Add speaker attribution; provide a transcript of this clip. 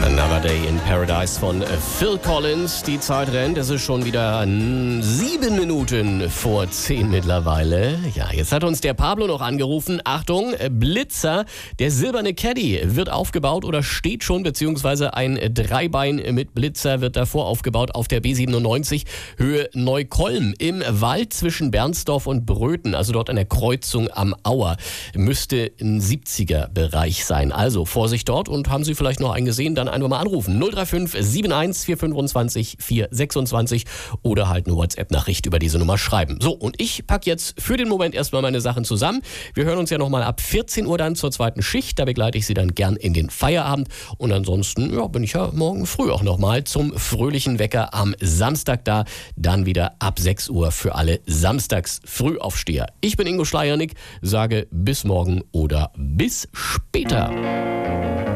Speaker 1: Another Day in Paradise von Phil Collins. Die Zeit rennt, es ist schon wieder 7 Minuten vor 10 mittlerweile. Ja, jetzt hat uns der Pablo noch angerufen. Achtung, Blitzer, der silberne Caddy wird aufgebaut oder steht schon, beziehungsweise ein Dreibein mit Blitzer wird davor aufgebaut auf der B97 Höhe Neukolm im Wald zwischen Bernsdorf und Bröthen, also dort an der Kreuzung am Auer. Müsste ein 70er-Bereich sein. Also Vorsicht dort, und haben Sie vielleicht noch einen gesehen, dann einfach mal anrufen. 035 71 425 426 oder halt eine WhatsApp-Nachricht über diese Nummer schreiben. So, und ich packe jetzt für den Moment erstmal meine Sachen zusammen. Wir hören uns ja nochmal ab 14 Uhr dann zur zweiten Schicht. Da begleite ich Sie dann gern in den Feierabend. Und ansonsten bin ich ja morgen früh auch nochmal zum fröhlichen Wecker am Samstag da. Dann wieder ab 6 Uhr für alle Samstags-Frühaufsteher. Ich bin Ingo Schleiernick, sage bis morgen oder bis später.